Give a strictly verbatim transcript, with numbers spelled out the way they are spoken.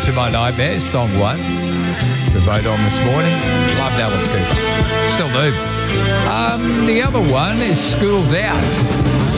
To My Nightmare, song one, to vote on this morning. Loved Alice Cooper. Still do. Um, the other one is School's Out.